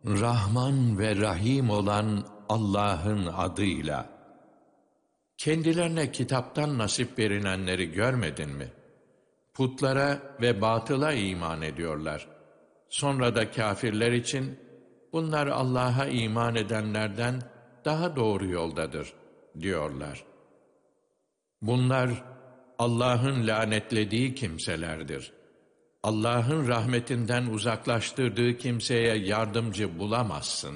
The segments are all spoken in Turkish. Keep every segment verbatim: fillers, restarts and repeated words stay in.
Rahman ve Rahim olan Allah'ın adıyla. Kendilerine kitaptan nasip verilenleri görmedin mi? Putlara ve batıla iman ediyorlar. Sonra da kâfirler için, bunlar Allah'a iman edenlerden daha doğru yoldadır, diyorlar. Bunlar, Allah'ın lanetlediği kimselerdir. Allah'ın rahmetinden uzaklaştırdığı kimseye yardımcı bulamazsın.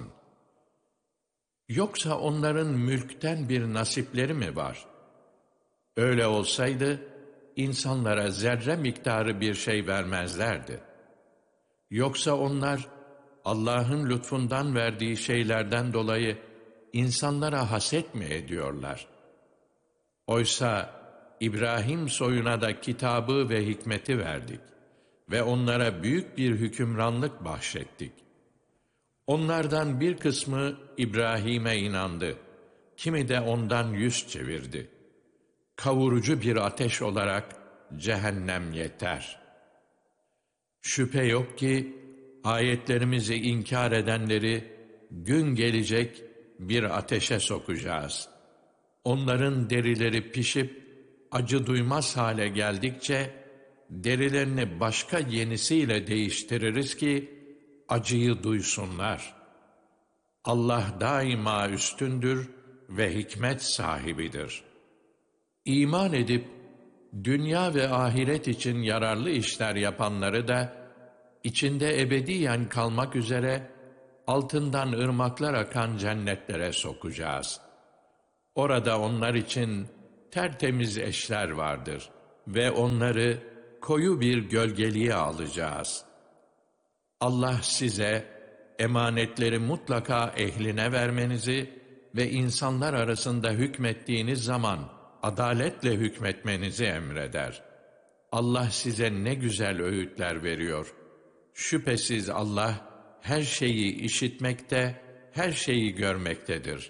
Yoksa onların mülkten bir nasipleri mi var? Öyle olsaydı, insanlara zerre miktarı bir şey vermezlerdi. Yoksa onlar, Allah'ın lütfundan verdiği şeylerden dolayı insanlara haset mi ediyorlar? Oysa İbrahim soyuna da kitabı ve hikmeti verdik ve onlara büyük bir hükümranlık bahşettik. Onlardan bir kısmı İbrahim'e inandı, kimi de ondan yüz çevirdi. Kavurucu bir ateş olarak cehennem yeter. Şüphe yok ki ayetlerimizi inkar edenleri gün gelecek bir ateşe sokacağız. Onların derileri pişip acı duymaz hale geldikçe derilerini başka yenisiyle değiştiririz ki acıyı duysunlar. Allah daima üstündür ve hikmet sahibidir. İman edip dünya ve ahiret için yararlı işler yapanları da içinde ebediyen kalmak üzere altından ırmaklar akan cennetlere sokacağız. Orada onlar için tertemiz eşler vardır ve onları koyu bir gölgeliğe alacağız. Allah size emanetleri mutlaka ehline vermenizi ve insanlar arasında hükmettiğiniz zaman adaletle hükmetmenizi emreder. Allah size ne güzel öğütler veriyor. Şüphesiz Allah her şeyi işitmekte, her şeyi görmektedir.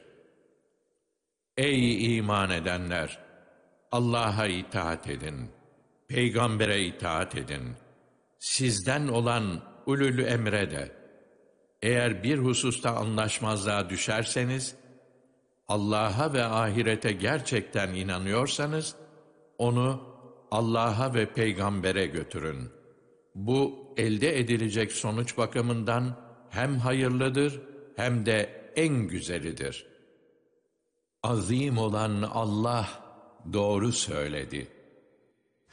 Ey iman edenler! Allah'a itaat edin, peygambere itaat edin. Sizden olan ulul emre de, eğer bir hususta anlaşmazlığa düşerseniz, Allah'a ve ahirete gerçekten inanıyorsanız, onu Allah'a ve peygambere götürün. Bu elde edilecek sonuç bakımından hem hayırlıdır hem de en güzelidir. Azim olan Allah doğru söyledi.